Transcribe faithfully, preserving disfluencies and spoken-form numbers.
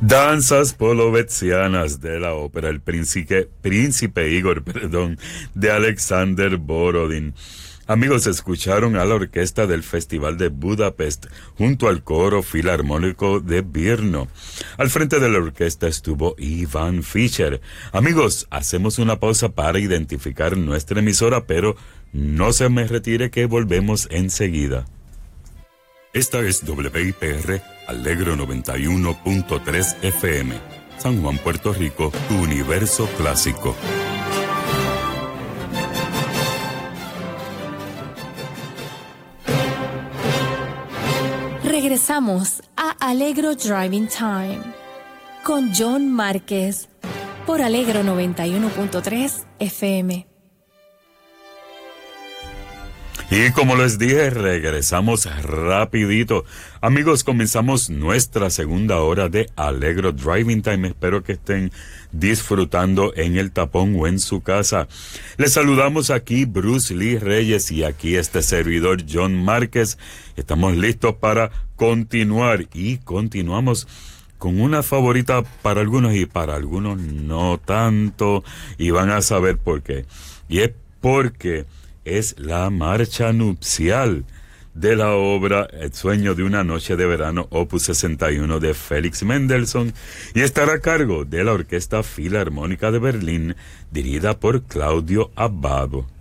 Danzas polovetzianas de la ópera El Príncipe, Príncipe Igor, perdón, de Alexander Borodin. Amigos, escucharon a la orquesta del Festival de Budapest junto al coro filarmónico de Brno. Al frente de la orquesta estuvo Ivan Fischer. Amigos, hacemos una pausa para identificar nuestra emisora, pero no se me retire que volvemos enseguida. Esta es W I P R Alegro noventa y uno punto tres F M, San Juan, Puerto Rico, tu universo clásico. Regresamos a Alegro Driving Time con John Márquez por Alegro noventa y uno punto tres F M. Y como les dije, regresamos rapidito. Amigos, comenzamos nuestra segunda hora de Alegro Driving Time. Espero que estén disfrutando en el tapón o en su casa. Les saludamos aquí Bruce Lee Reyes y aquí este servidor John Márquez. Estamos listos para continuar y continuamos con una favorita para algunos y para algunos no tanto. Y van a saber por qué. Y es porque es la marcha nupcial de la obra El sueño de una noche de verano, opus sesenta y uno de Félix Mendelssohn, y estará a cargo de la Orquesta Filarmónica de Berlín, dirigida por Claudio Abbado.